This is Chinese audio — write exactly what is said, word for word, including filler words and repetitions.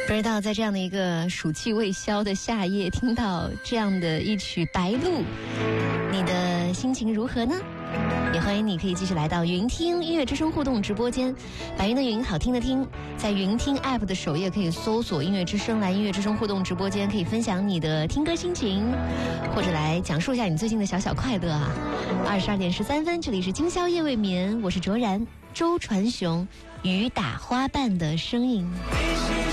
不知道在这样的一个暑气未消的夏夜，听到这样的一曲《白鹭》，你的心情如何呢？也欢迎你可以继续来到云听音乐之声互动直播间，白云的云，好听的听，在云听 App 的首页可以搜索音乐之声，来音乐之声互动直播间，可以分享你的听歌心情，或者来讲述一下你最近的小小快乐啊。二十二点十三分，这里是今宵夜未眠，我是卓然，周传雄，雨打花瓣的声音。